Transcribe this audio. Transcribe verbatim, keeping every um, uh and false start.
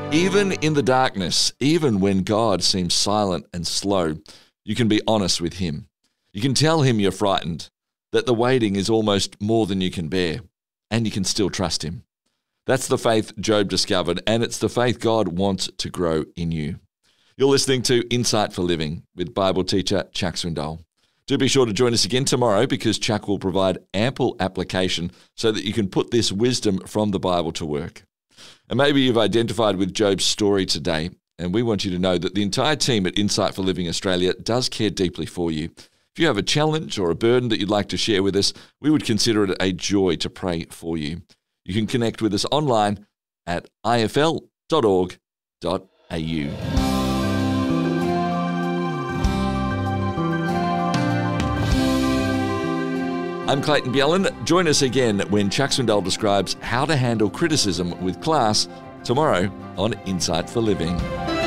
Even in the darkness, even when God seems silent and slow, you can be honest with him. You can tell him you're frightened, that the waiting is almost more than you can bear, and you can still trust him. That's the faith Job discovered, and it's the faith God wants to grow in you. You're listening to Insight for Living with Bible teacher Chuck Swindoll. Do be sure to join us again tomorrow, because Chuck will provide ample application so that you can put this wisdom from the Bible to work. And maybe you've identified with Job's story today, and we want you to know that the entire team at Insight for Living Australia does care deeply for you. If you have a challenge or a burden that you'd like to share with us, we would consider it a joy to pray for you. You can connect with us online at I F L dot org dot A U. I'm Clayton Bjelland. Join us again when Chuck Swindoll describes how to handle criticism with class tomorrow on Insight for Living.